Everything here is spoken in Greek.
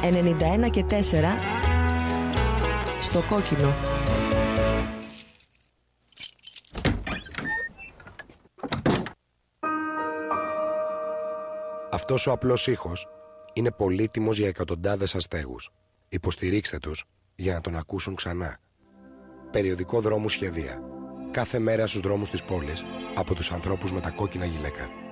91 και 4 στο κόκκινο. Αυτός ο απλός ήχος είναι πολύτιμος για εκατοντάδες αστέγους. Υποστηρίξτε τους για να τον ακούσουν ξανά. Περιοδικό Δρόμου Σχεδία. Κάθε μέρα στους δρόμους της πόλης από τους ανθρώπους με τα κόκκινα γυλαίκα.